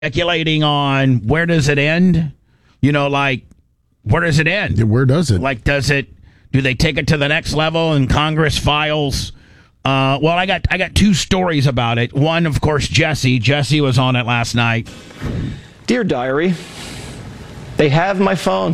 speculating on where does it end? Like, where does it end? Yeah, where does it? Like, do they take it to the next level and Congress files? Well, I got two stories about it. One, of course, Jesse. Jesse was on it last night. Dear Diary, they have my phone.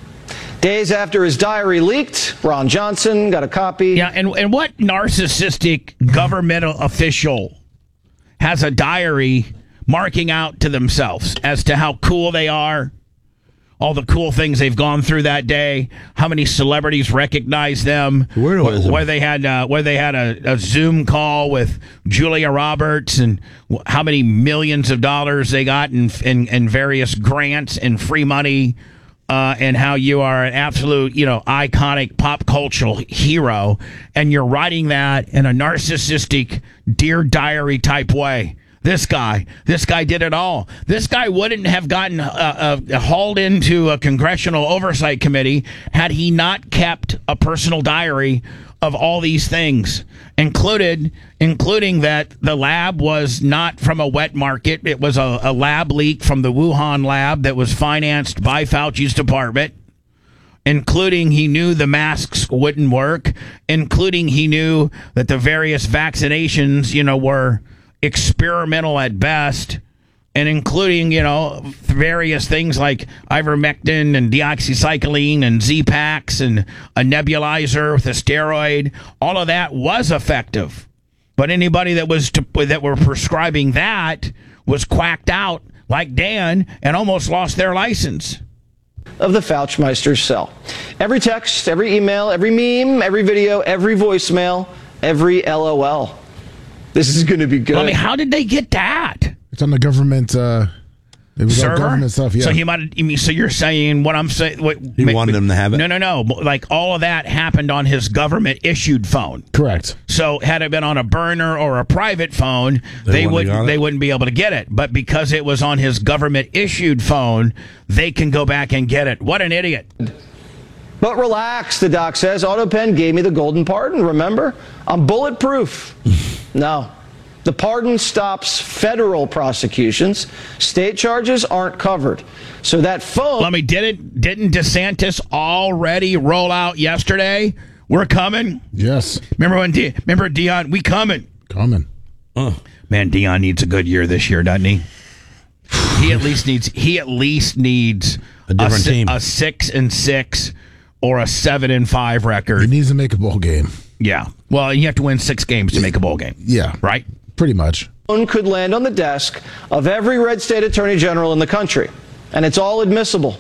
Days after his diary leaked, Ron Johnson got a copy. Yeah, and what narcissistic governmental official has a diary marking out to themselves as to how cool they are, all the cool things they've gone through that day, how many celebrities recognize them, where they had a Zoom call with Julia Roberts, and how many millions of dollars they got in various grants and free money, and how you are an absolute, iconic pop cultural hero, and you're writing that in a narcissistic Dear Diary type way. This guy did it all. This guy wouldn't have gotten hauled into a congressional oversight committee had he not kept a personal diary of all these things, including that the lab was not from a wet market. It was a lab leak from the Wuhan lab that was financed by Fauci's department, including he knew the masks wouldn't work, including he knew that the various vaccinations, were experimental at best, and including, various things like ivermectin and deoxycycline and Z-Packs and a nebulizer with a steroid. All of that was effective. But anybody that were prescribing that was quacked out like Dan and almost lost their license. Of the Fauchmeister's cell. Every text, every email, every meme, every video, every voicemail, every LOL. This is going to be good. Well, how did they get that? It's on the government. It was server? on government stuff. Yeah. So so you're saying what I'm saying? He wanted them to have it. No. Like all of that happened on his government issued phone. Correct. So had it been on a burner or a private phone, they wouldn't be able to get it. But because it was on his government issued phone, they can go back and get it. What an idiot. But relax, the doc says. AutoPen gave me the golden pardon, remember? I'm bulletproof. No. The pardon stops federal prosecutions. State charges aren't covered. So that phone... didn't DeSantis already roll out yesterday? We're coming? Yes. Remember Dion? We coming. Coming. Oh. Man, Dion needs a good year this year, doesn't he? He at least needs a different team. A 6-6 or a 7-5 record. He needs to make a bowl game. Yeah. Well, you have to win 6 games to make a bowl game. Yeah. Right? Pretty much. Phone could land on the desk of every red state attorney general in the country. And it's all admissible.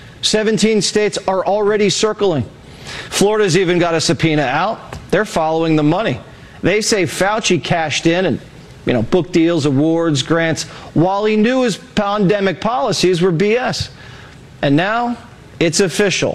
17 states are already circling. Florida's even got a subpoena out. They're following the money. They say Fauci cashed in and, book deals, awards, grants, while he knew his pandemic policies were BS. And now it's official.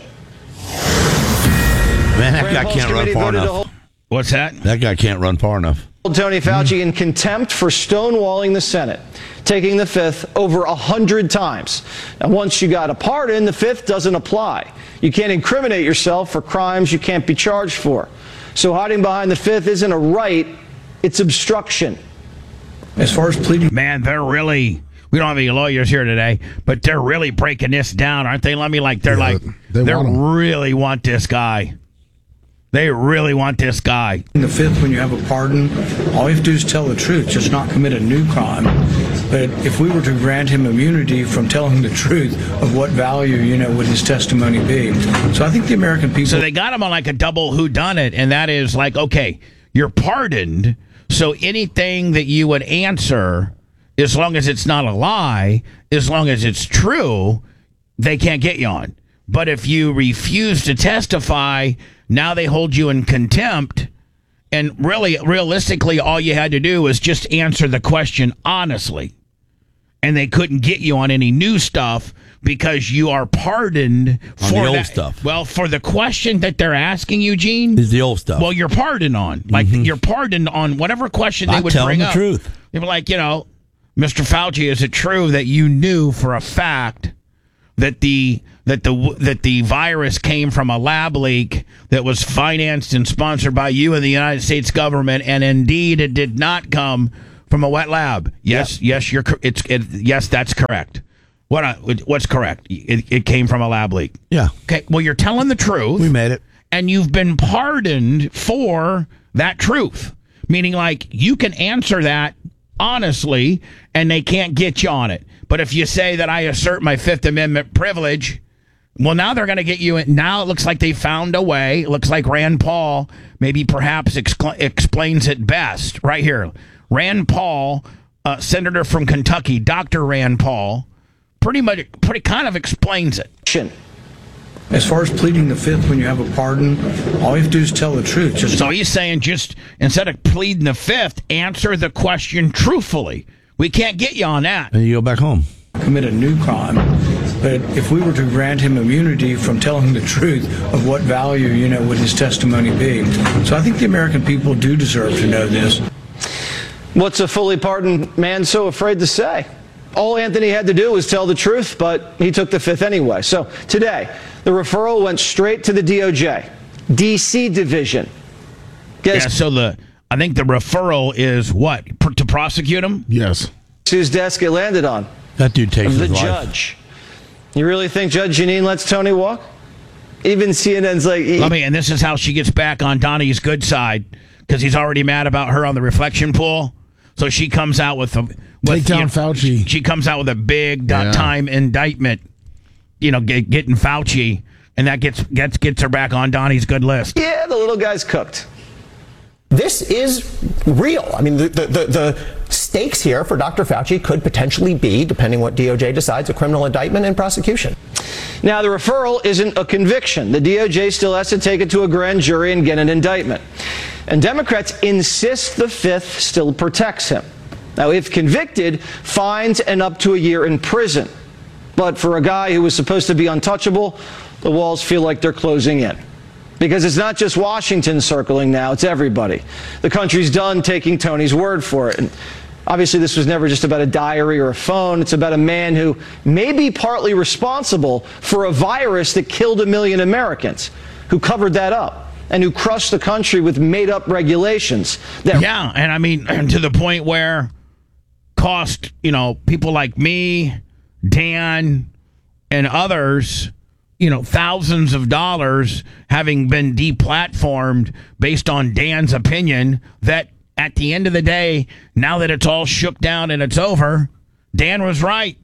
Man, that guy can't run far enough. What's that? That guy can't run far enough. Tony Fauci in contempt for stonewalling the Senate, taking the Fifth over 100 times. Now, once you got a pardon, the Fifth doesn't apply. You can't incriminate yourself for crimes you can't be charged for. So hiding behind the Fifth isn't a right, it's obstruction. As far as pleading... Man, they're really... We don't have any lawyers here today, but they're really breaking this down, aren't they? They really want this guy. They really want this guy. In the Fifth, when you have a pardon, all you have to do is tell the truth, just not commit a new crime. But if we were to grant him immunity from telling the truth, of what value, would his testimony be? So I think the American people... So they got him on like a double whodunit, and that is like, okay, you're pardoned, so anything that you would answer, as long as it's not a lie, as long as it's true, they can't get you on. But if you refuse to testify, now they hold you in contempt. And really, realistically, all you had to do was just answer the question honestly. And they couldn't get you on any new stuff because you are pardoned for the old stuff. Well, for the question that they're asking you, Gene, is the old stuff. Well, you're pardoned on. Like, you're pardoned on whatever question they would bring up. Tell them the truth. They were like, Mr. Fauci, is it true that you knew for a fact that the virus came from a lab leak that was financed and sponsored by you and the United States government, and indeed it did not come From a wet lab. Yes, yes, yes, that's correct. What's correct? It came from a lab leak. Yeah. Okay, well, you're telling the truth. We made it. And you've been pardoned for that truth. Meaning, like, you can answer that honestly, and they can't get you on it. But if you say that I assert my Fifth Amendment privilege, well, now they're going to get you in. Now it looks like they found a way. It looks like Rand Paul maybe perhaps explains it best. Right here. Rand Paul, senator from Kentucky, Dr. Rand Paul, pretty kind of explains it. As far as pleading the Fifth when you have a pardon, all you have to do is tell the truth. So he's saying just instead of pleading the Fifth, answer the question truthfully. We can't get you on that. And you go back home. Commit a new crime. But if we were to grant him immunity from telling the truth of what value, would his testimony be? So I think the American people do deserve to know this. What's a fully pardoned man so afraid to say? All Anthony had to do was tell the truth, but he took the Fifth anyway. So today, the referral went straight to the DOJ, D.C. division. So I think the referral is what? To prosecute him? Yes. Whose desk it landed on? That dude takes the his life. Judge. You really think Judge Jeanine lets Tony walk? Even CNN's like... and this is how she gets back on Donnie's good side, because he's already mad about her on the reflection pool. So she comes out with take down Fauci. She comes out with a big time indictment, getting Fauci, and that gets her back on Donnie's good list. Yeah, the little guy's cooked. This is real. I mean, the stakes here for Dr. Fauci could potentially be, depending what DOJ decides, a criminal indictment and prosecution. Now, the referral isn't a conviction. The DOJ still has to take it to a grand jury and get an indictment. And Democrats insist the Fifth still protects him. Now, if convicted, fines and up to a year in prison. But for a guy who was supposed to be untouchable, the walls feel like they're closing in. Because it's not just Washington circling now, it's everybody. The country's done taking Tony's word for it. And obviously, this was never just about a diary or a phone. It's about a man who may be partly responsible for a virus that killed 1 million Americans, who covered that up and who crushed the country with made-up regulations. Yeah, and to the point where cost, people like me, Dan, and others... thousands of dollars having been deplatformed based on Dan's opinion that at the end of the day, now that it's all shook down and it's over, Dan was right.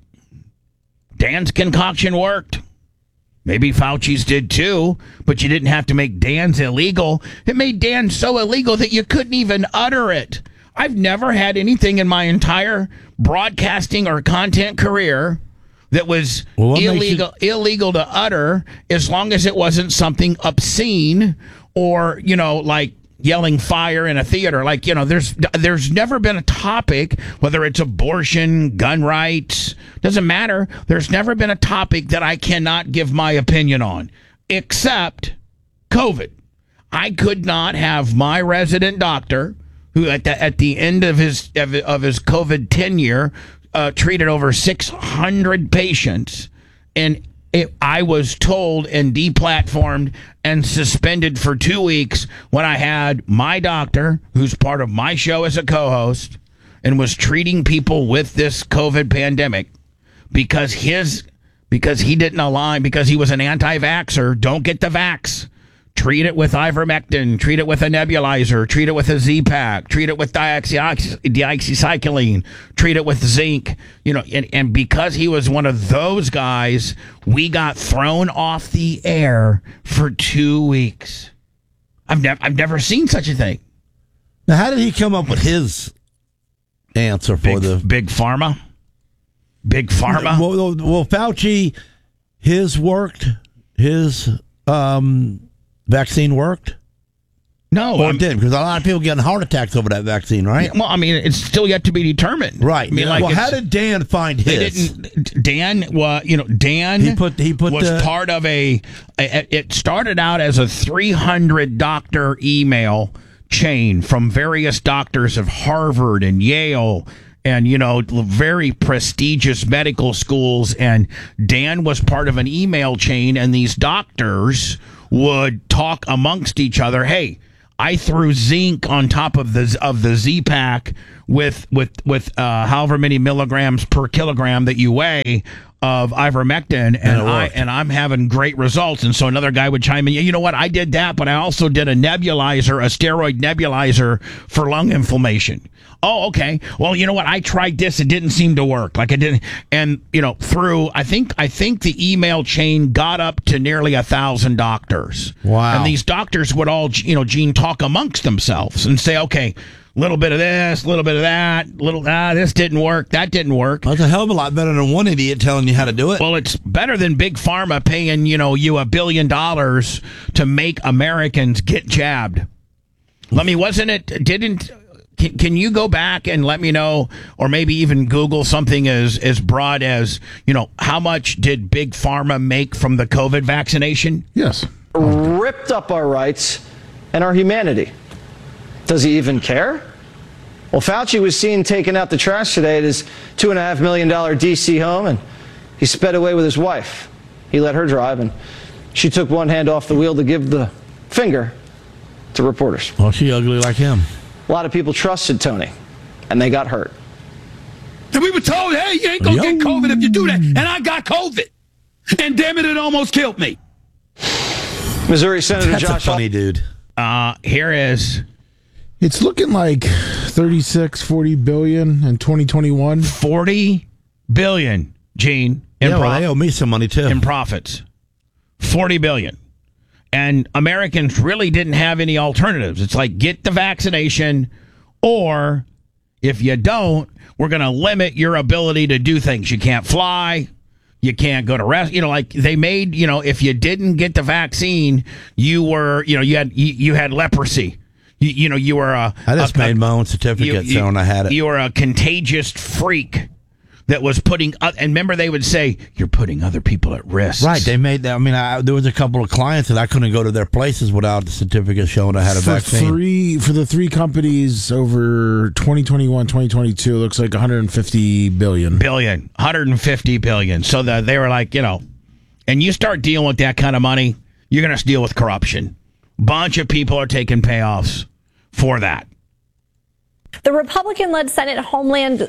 Dan's concoction worked. Maybe Fauci's did too, but you didn't have to make Dan's illegal. It made Dan so illegal that you couldn't even utter it. I've never had anything in my entire broadcasting or content career that was illegal to utter, as long as it wasn't something obscene or, like yelling fire in a theater. Like, there's never been a topic, whether it's abortion, gun rights, doesn't matter. There's never been a topic that I cannot give my opinion on, except COVID. I could not have my resident doctor, who at the end of his COVID tenure, treated over 600 patients, and I was told and deplatformed and suspended for 2 weeks when I had my doctor, who's part of my show as a co-host, and was treating people with this COVID pandemic because he didn't align, because he was an anti-vaxxer. Don't get the vax. Treat it with ivermectin, treat it with a nebulizer, treat it with a Z-Pak, treat it with deoxycycline, treat it with zinc, and because he was one of those guys, we got thrown off the air for 2 weeks. I've never seen such a thing. Now, how did he come up with his answer for Big Pharma? Big Pharma? Well, Fauci, his worked, his vaccine worked? No. Or it didn't, because a lot of people getting heart attacks over that vaccine, right? Well, it's still yet to be determined. Right. How did Dan find his? Dan was part of it started out as a 300 doctor email chain from various doctors of Harvard and Yale and, very prestigious medical schools. And Dan was part of an email chain, and these doctors would talk amongst each other. Hey, I threw zinc on top of the Z-Pack with however many milligrams per kilogram that you weigh of ivermectin, and I'm having great results. And so another guy would chime in, you know what, I did that, but I also did a steroid nebulizer for lung inflammation. Oh, okay. Well, you know what, I tried this, it didn't seem to work. Like it didn't, and through I think the email chain got up to nearly 1,000 doctors. Wow. And these doctors would all, Gene, talk amongst themselves and say, okay, little bit of this, little bit of that, this didn't work, that didn't work. That's a hell of a lot better than one idiot telling you how to do it. Well, it's better than Big Pharma paying, you $1 billion to make Americans get jabbed. Let me, can you go back and let me know, or maybe even Google something as broad as, how much did Big Pharma make from the COVID vaccination? Yes. Ripped up our rights and our humanity. Does he even care? Well, Fauci was seen taking out the trash today at his $2.5 million D.C. home, and he sped away with his wife. He let her drive, and she took one hand off the wheel to give the finger to reporters. Well, she ugly like him. A lot of people trusted Tony, and they got hurt. And we were told, hey, you ain't going to get COVID if you do that. And I got COVID. And damn it almost killed me. Missouri Senator That's Josh a funny dude. Here is... It's looking like 40 billion in 2021. 40 billion, Gene. They owe me some money too. In profits. 40 billion. And Americans really didn't have any alternatives. It's like, get the vaccination, or if you don't, we're going to limit your ability to do things. You can't fly. You can't go to rest. Like they made, if you didn't get the vaccine, you were, you had leprosy. You were I just made my own certificate when I had it. You were a contagious freak that was putting, and remember they would say, you're putting other people at risk. Right, they made that. I mean, there was a couple of clients that I couldn't go to their places without the certificate showing I had a vaccine. For the three companies over 2021, 2022, it looks like 150 billion. 150 billion. So they were like, and you start dealing with that kind of money, you're going to deal with corruption. Bunch of people are taking payoffs for that. The Republican-led Senate Homeland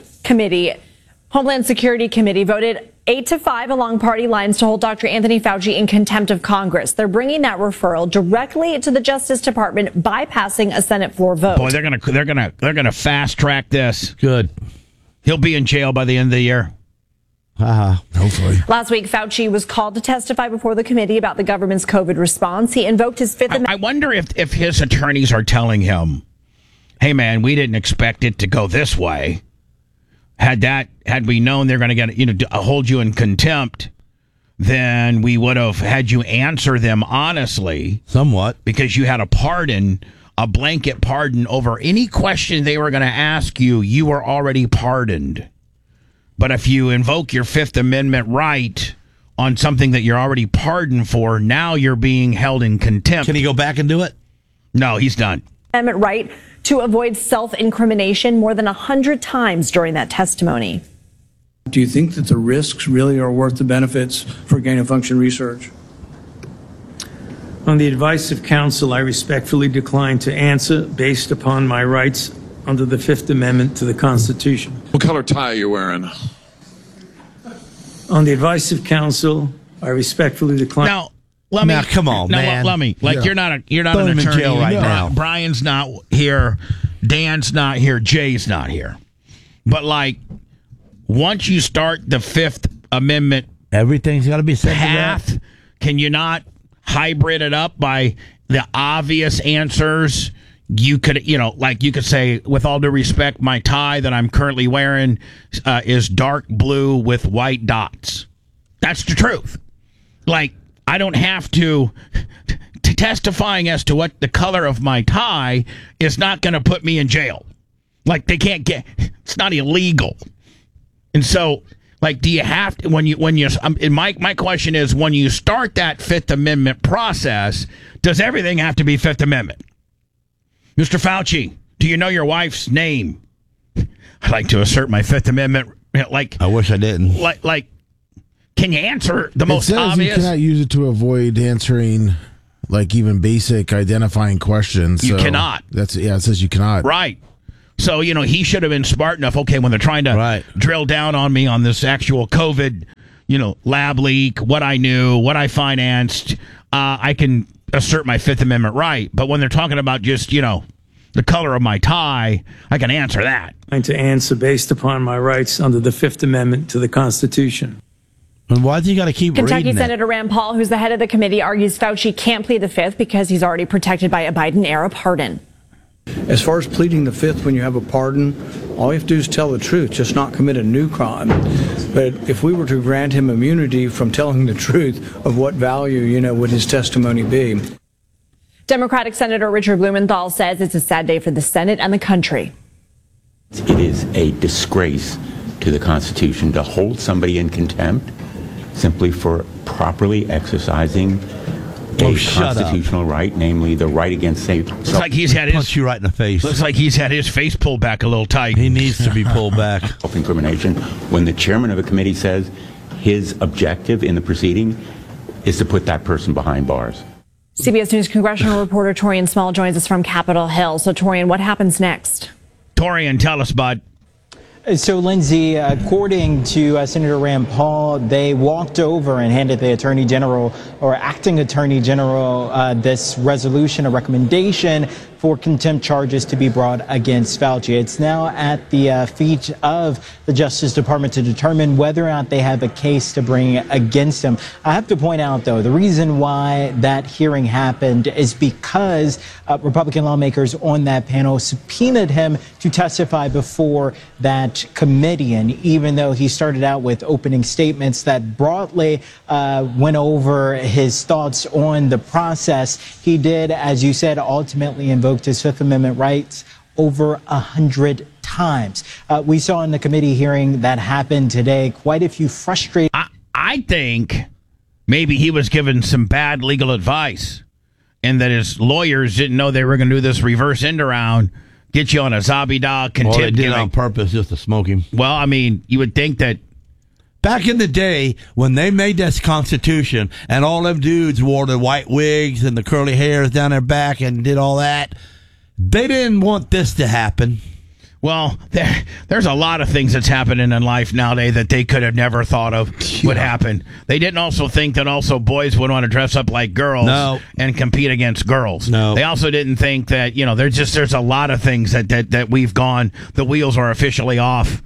Security Committee voted 8-5 along party lines to hold Dr. Anthony Fauci in contempt of Congress. They're bringing that referral directly to the Justice Department, bypassing a Senate floor vote. Boy, they're gonna fast track this. Good. He'll be in jail by the end of the year. Hopefully. Last week, Fauci was called to testify before the committee about the government's COVID response. He invoked his Fifth Amendment. I wonder if his attorneys are telling him, hey, man, we didn't expect it to go this way. Had we known they're going to hold you in contempt, then we would have had you answer them honestly. Somewhat. Because you had a blanket pardon over any question they were going to ask you. You were already pardoned. But if you invoke your Fifth Amendment right on something that you're already pardoned for, now you're being held in contempt. Can he go back and do it? No, he's done. Amendment right to avoid self-incrimination more than 100 times during that testimony. Do you think that the risks really are worth the benefits for gain-of-function research? On the advice of counsel, I respectfully decline to answer based upon my rights under the Fifth Amendment to the Constitution. What color tie are you wearing? On the advice of counsel, I respectfully decline. Now, come on, man. Let me. Like, you're not an attorney. In jail right now. Brian's not here. Dan's not here. Jay's not here. But, once you start the Fifth Amendment everything's got to be said path, can you not hybrid it up by the obvious answers? You could, you could say, with all due respect, my tie that I'm currently wearing is dark blue with white dots. That's the truth. I don't have to testifying as to what the color of my tie is not going to put me in jail. They can't it's not illegal. And so, do you have to, my question is, when you start that Fifth Amendment process, does everything have to be Fifth Amendment? Mr. Fauci, do you know your wife's name? I'd like to assert my Fifth Amendment. I wish I didn't. Can you answer the most obvious? You cannot use it to avoid answering like even basic identifying questions. You So cannot. It says you cannot. Right. So, he should have been smart enough. Okay, when they're trying to drill down on me on this actual COVID, lab leak, what I knew, what I financed, I can assert my Fifth Amendment right. But when they're talking about just, the color of my tie, I can answer that. To answer based upon my rights under the Fifth Amendment to the Constitution. And why do you got to keep Kentucky reading Senator Rand Paul, who's the head of the committee, argues Fauci can't plead the Fifth because he's already protected by a Biden-era pardon. As far as pleading the Fifth when you have a pardon, all you have to do is tell the truth, just not commit a new crime. But if we were to grant him immunity from telling the truth of what value, would his testimony be? Democratic Senator Richard Blumenthal says it's a sad day for the Senate and the country. It is a disgrace to the Constitution to hold somebody in contempt simply for properly exercising a constitutional right, namely the right against Looks like he's had his punch you right in the face. Looks like he's had his face pulled back a little tight. He needs to be pulled back. Self-incrimination. When the chairman of a committee says his objective in the proceeding is to put that person behind bars. CBS News congressional reporter Torian Small joins us from Capitol Hill. So, Torian, what happens next? Torian, tell us, bud. So, Lindsay, according to Senator Rand Paul, they walked over and handed the Attorney General or acting Attorney General this resolution, a recommendation for contempt charges to be brought against Fauci. It's now at the feet of the Justice Department to determine whether or not they have a case to bring against him. I have to point out, though, the reason why that hearing happened is because Republican lawmakers on that panel subpoenaed him to testify before that committee. And even though he started out with opening statements that broadly went over his thoughts on the process, he did, as you said, ultimately invoke his Fifth Amendment rights over 100 times. We saw in the committee hearing that happened today quite a few frustrated. I think maybe he was given some bad legal advice and that his lawyers didn't know they were going to do this reverse end around, get you on a Zabida contempt. They did it on purpose just to smoke him. Well, I mean, you would think that back in the day when they made this Constitution and all them dudes wore the white wigs and the curly hairs down their back and did all that, they didn't want this to happen. Well, there's a lot of things that's happening in life nowadays that they could have never thought of would happen. They didn't also think that also boys would want to dress up like girls and compete against girls. No. They also didn't think that, there's a lot of things that we've gone, the wheels are officially off.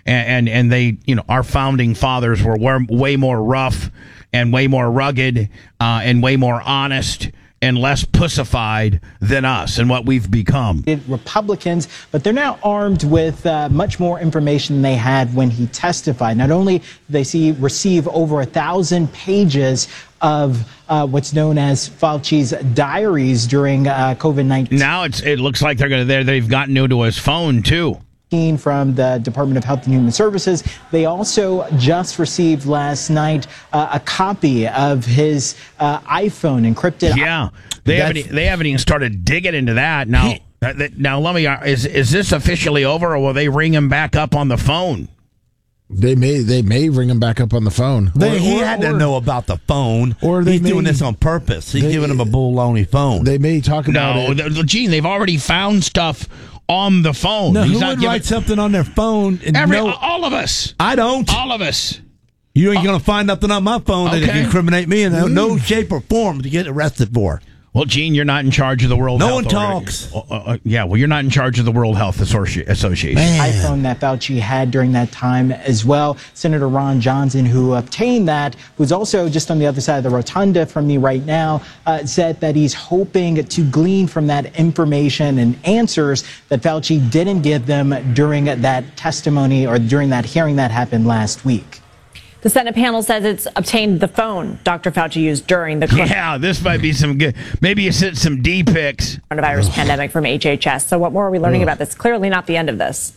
And they, our founding fathers were way more rough and way more rugged and way more honest and less pussified than us and what we've become. Republicans, but they're now armed with much more information than they had when he testified. Not only do they receive over 1,000 pages of what's known as Fauci's diaries during COVID-19. Now it looks like they've gotten into his phone too. From the Department of Health and Human Services. They also just received last night a copy of his iPhone encrypted. Yeah, they haven't even started digging into that now. Now let me. Is this officially over, or will they ring him back up on the phone? They may ring him back up on the phone. He had to know about the phone. Or he's doing this on purpose. He's giving him a baloney phone. They may talk about it. Gene, they've already found stuff on the phone. No, who would write something on their phone? All of us. I don't. All of us. You ain't going to find nothing on my phone that can incriminate me in no shape or form to get arrested for. Well, Gene, you're not in charge of the World Health. No one talks. You're not in charge of the World Health Association. iPhone that Fauci had during that time as well. Senator Ron Johnson, who obtained that, who's also just on the other side of the rotunda from me right now, said that he's hoping to glean from that information and answers that Fauci didn't give them during that testimony or during that hearing that happened last week. The Senate panel says it's obtained the phone Dr. Fauci used during the this might be some good. Maybe you sent some D pics. Coronavirus pandemic from HHS. So what more are we learning about this? Clearly not the end of this.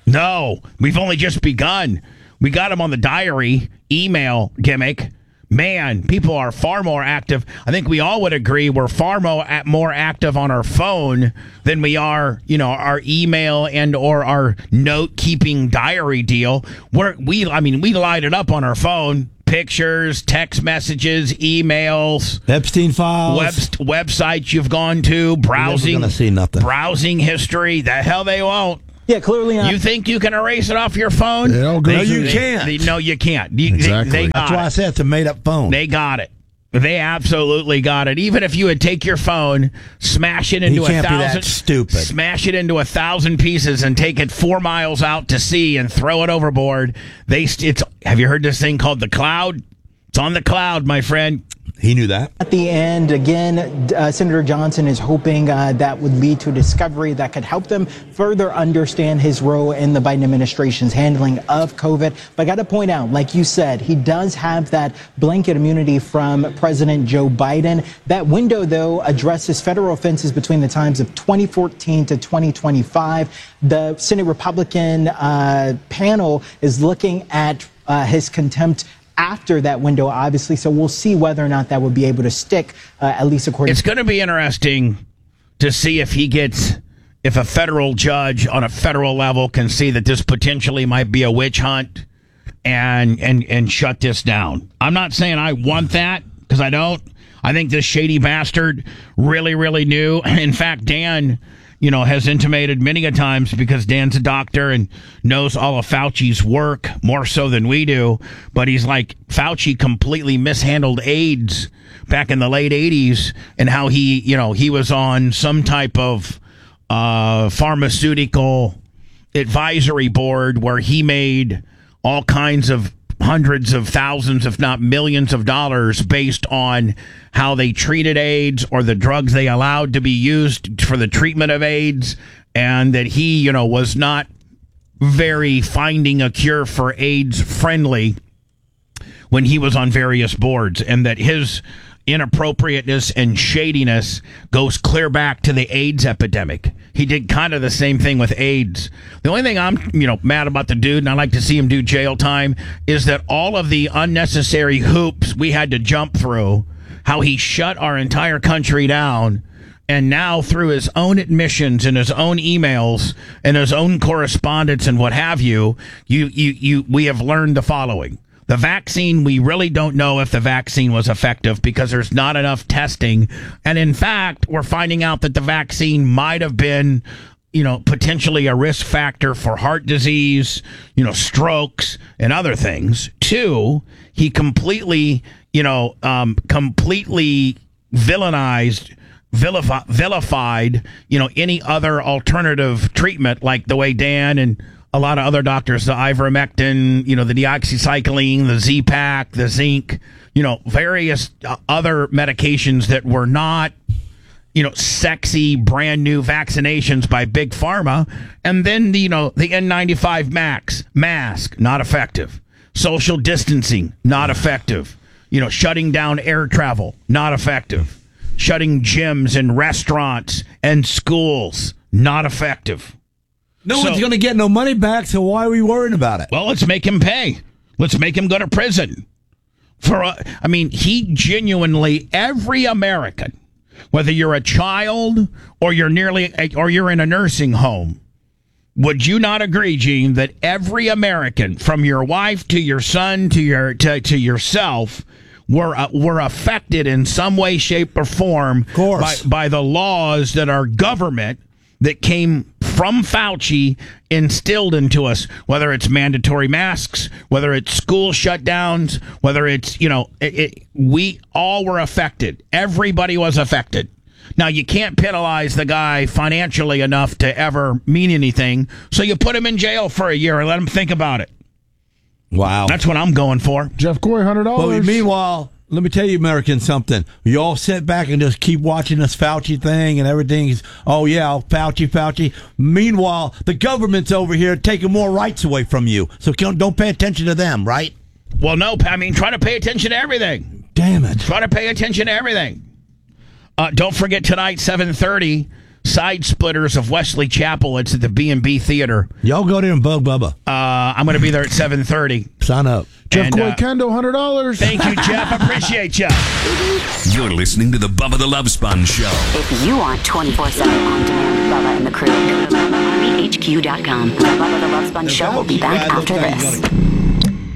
No, we've only just begun. We got him on the diary email gimmick. Man, people are far more active. I think we all would agree we're far more active on our phone than we are, our email and or our note-keeping diary deal. We light it up on our phone, pictures, text messages, emails, Epstein files, websites you've gone to, browsing. You're never gonna see nothing. Browsing history. The hell they won't. Yeah, clearly not. You think you can erase it off your phone? No, you can't. No, you can't. Exactly. That's why I said it's a made-up phone. They got it. They absolutely got it. Even if you would take your phone, smash it into smash it into 1,000 pieces, and take it 4 miles out to sea and throw it overboard. Have you heard this thing called the cloud? It's on the cloud, my friend. He knew that. At the end, again, Senator Johnson is hoping that would lead to a discovery that could help them further understand his role in the Biden administration's handling of COVID. But I got to point out, like you said, he does have that blanket immunity from President Joe Biden. That window, though, addresses federal offenses between the times of 2014 to 2025. The Senate Republican panel is looking at his contempt after that window, obviously. So we'll see whether or not that would be able to stick, at least according It's going to be interesting to see if a federal judge on a federal level can see that this potentially might be a witch hunt and shut this down. I'm not saying I want that, because I don't. I think this shady bastard really, really knew. In fact, Dan, has intimated many a times, because Dan's a doctor and knows all of Fauci's work more so than we do. But he's like, Fauci completely mishandled AIDS back in the late 80s, and how he was on some type of pharmaceutical advisory board where he made all kinds of hundreds of thousands, if not millions of dollars based on how they treated AIDS or the drugs they allowed to be used for the treatment of AIDS, and that he, was not very finding a cure for AIDS friendly when he was on various boards, and that his inappropriateness and shadiness goes clear back to the AIDS epidemic. He did kind of the same thing with AIDS. The only thing I'm, mad about the dude, and I like to see him do jail time, is that all of the unnecessary hoops we had to jump through, how he shut our entire country down, and now through his own admissions and his own emails and his own correspondence and what have you, we have learned the following. The vaccine, we really don't know if the vaccine was effective, because there's not enough testing. And in fact, we're finding out that the vaccine might have been, potentially a risk factor for heart disease, strokes and other things. 2, he completely, vilified, any other alternative treatment, like the way Dan and a lot of other doctors, the ivermectin, the deoxycycline, the Z-Pak, the zinc, various other medications that were not, sexy, brand new vaccinations by Big Pharma. And then, the N95 mask, not effective. Social distancing, not effective. Shutting down air travel, not effective. Shutting gyms and restaurants and schools, not effective. No one's going to get no money back, so why are we worrying about it? Well, let's make him pay. Let's make him go to prison. He genuinely, every American, whether you're a child or you're in a nursing home, would you not agree, Gene, that every American, from your wife to your son to yourself, were affected in some way, shape, or form by the laws that our government that came from Fauci instilled into us, whether it's mandatory masks, whether it's school shutdowns, whether it's, we all were affected. Everybody was affected. Now, you can't penalize the guy financially enough to ever mean anything, so you put him in jail for a year and let him think about it. Wow. That's what I'm going for. Jeff Corey, $100. Well, meanwhile, let me tell you, Americans, something. We all sit back and just keep watching this Fauci thing and everything. Oh, yeah, Fauci. Meanwhile, the government's over here taking more rights away from you. So don't pay attention to them, right? Well, no, try to pay attention to everything. Damn it. Try to pay attention to everything. Don't forget tonight, 7:30, Side Splitters of Wesley Chapel. It's at the B&B Theater. Y'all go there and bug Bubba. I'm going to be there at 7:30. Sign up. Jeff Coy Kendo, $100. Thank you, Jeff. I appreciate you. You're listening to the Bubba the Love Sponge Show. If you want 24/7 on-demand Bubba and the crew, go to BubbaArmyHQ.com. The Bubba the Love Sponge Show will be back after this.